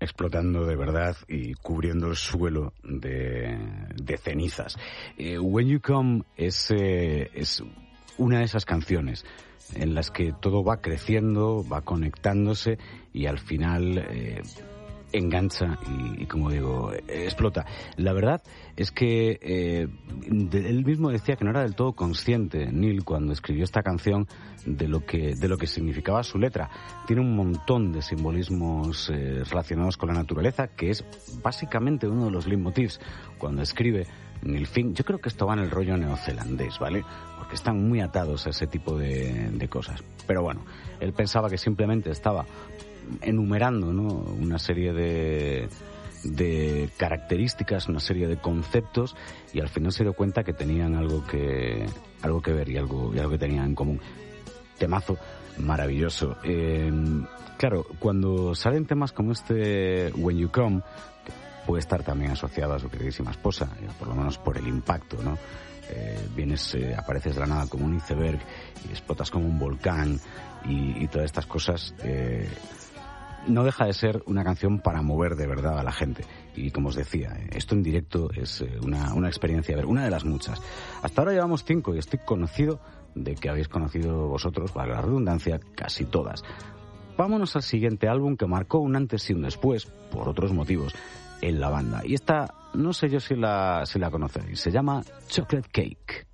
explotando de verdad y cubriendo el suelo de cenizas. When You Come es una de esas canciones en las que todo va creciendo, va conectándose y al final engancha y como digo, explota. La verdad es que él mismo decía que no era del todo consciente, Neil, cuando escribió esta canción, de lo que significaba su letra. Tiene un montón de simbolismos relacionados con la naturaleza, que es básicamente uno de los leitmotivs cuando escribe Neil Finn. Yo creo que esto va en el rollo neozelandés, ¿vale? Porque están muy atados a ese tipo de cosas. Pero bueno, él pensaba que simplemente estaba enumerando, ¿no?, una serie de características, una serie de conceptos, y al final se dio cuenta que tenían algo que ver y algo que tenían en común. Temazo maravilloso. Claro, cuando salen temas como este When You Come, que puede estar también asociado a su queridísima esposa, por lo menos por el impacto, ¿no? Apareces de la nada como un iceberg y explotas como un volcán y todas estas cosas. No deja de ser una canción para mover de verdad a la gente. Y como os decía, esto en directo es una experiencia, una de las muchas. Hasta ahora llevamos 5 y estoy conocido de que habéis conocido vosotros, valga la redundancia, casi todas. Vámonos al siguiente álbum que marcó un antes y un después, por otros motivos, en la banda. Y esta, no sé yo si la conocéis, se llama Chocolate Cake.